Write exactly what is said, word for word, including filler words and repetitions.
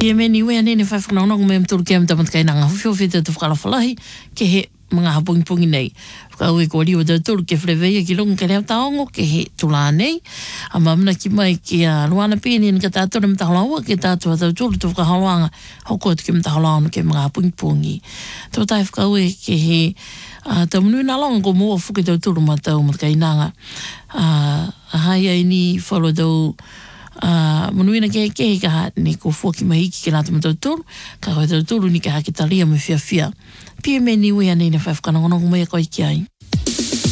E me ni wea nene whai whanau me mtoro kia mta matkai nanga hwhio whita tu whakalawhalahi ke he mga hapungi pungi nei. Whakau e kua riwa tūru ke whreweia ki longa ke reo taongo ke he tula nei. A mamana ki mai ki a Luana Pini ni ka tātura mta halaua ke tātua tau tūru tu whakahaloanga hoko atu ke mta halaua ke mga hapungi pungi. Tō tai whakau e ke he uh, tau mnui nā longa ko mua whuki tau tūru ma tau matkai nanga. Uh, hai ai ni whalo tau Uh, manuina ke ke ka ni ko foki mai ki kana tamo tūru ka ho tūru ni ka ki talia me fia fia pia me ni we ani na fa kana ngono me ko ki ai